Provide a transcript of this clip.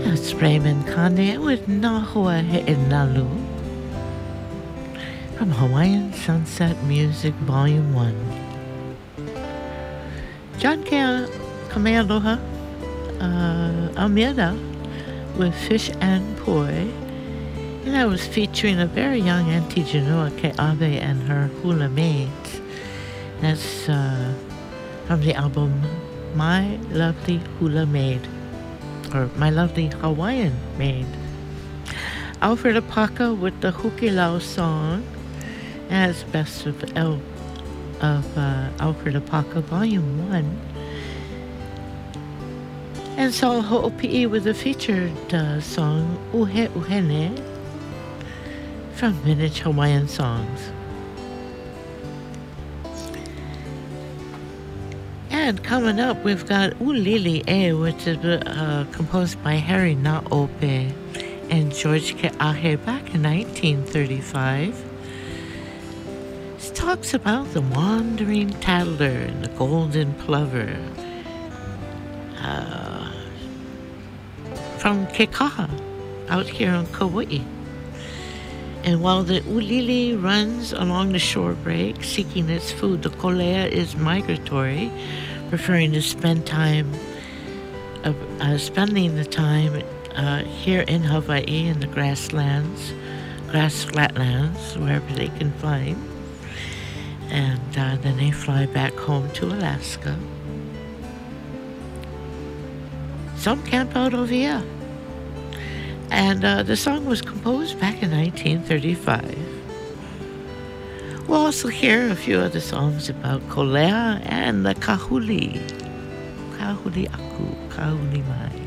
That's Raymond Conde with Nahua He'inalu from Hawaiian Sunset Music Volume 1. John Kamealoha Almeida with Fish and Poi. And I was featuring a very young Auntie Genoa Ke'awe and her hula maids. That's from the album My Lovely Hula Maid, or My Lovely Hawaiian Maid. Alfred Apaka with the Hukilau song as Best of Alfred Apaka Volume 1. And Saul Ho'opi'i with the featured song Uhe Uhene from Vintage Hawaiian Songs. And coming up, we've got Ulili E, which is composed by Harry Na'ope and George Ke'ahe back in 1935. This talks about the wandering tattler and the golden plover from Kekaha out here on Kauai. And while the ulili runs along the shore break seeking its food, the kolea is migratory, preferring to spending the time here in Hawaii in the grass flatlands, wherever they can find. And then they fly back home to Alaska. Some camp out over here. And the song was composed back in 1935. We'll also hear a few other songs about kolea and the kahuli. Kahuli aku, kahuli mai.